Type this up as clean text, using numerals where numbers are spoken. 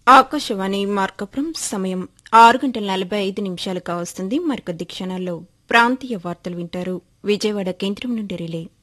ఆకాశవాణి మార్కపురం సమయం 6:45 కావస్తుంది. మరికొద్ది క్షణాల్లో ప్రాంతీయ వార్తలు వింటారు. విజయవాడ కేంద్రం నుండి రిలే.